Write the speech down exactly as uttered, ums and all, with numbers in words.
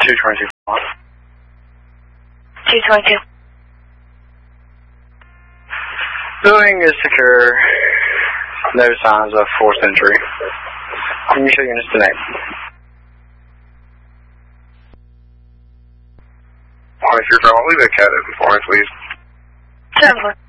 two twenty-two. two twenty-two. Building is secure. No signs of forced entry. Can you show units the name? Alright, if you're trying to leave that cat open for me, please. seven four.